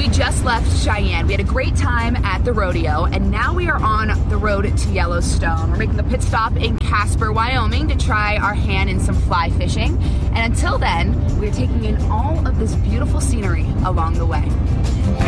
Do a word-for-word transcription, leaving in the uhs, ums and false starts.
We just left Cheyenne. We had a great time at the rodeo, and now we are on the road to Yellowstone. We're making a pit stop in Casper, Wyoming to try our hand in some fly fishing. And until then, we're taking in all of this beautiful scenery along the way.